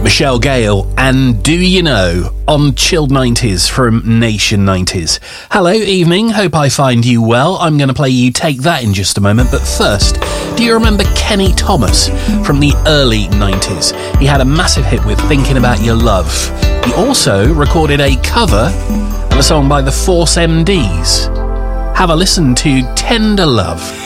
Michelle Gale and Do You Know on Chilled 90s from Nation 90s. Hello, evening, hope I find you well. I'm going to play you Take That in just a moment, but first, do you remember Kenny Thomas from the early 90s? He had a massive hit with Thinking About Your Love. He also recorded a cover of a song by the Force MDs. Have a listen to Tender Love.